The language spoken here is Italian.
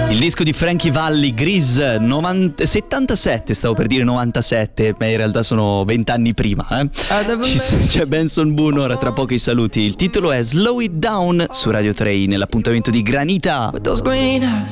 Il disco di Frankie Valli, Grease, 77, stavo per dire 97, ma in realtà sono 20 anni prima. C'è Benson Boone, ora tra poco i saluti. Il titolo è Slow It Down su Radio 3 nell'appuntamento di Granita.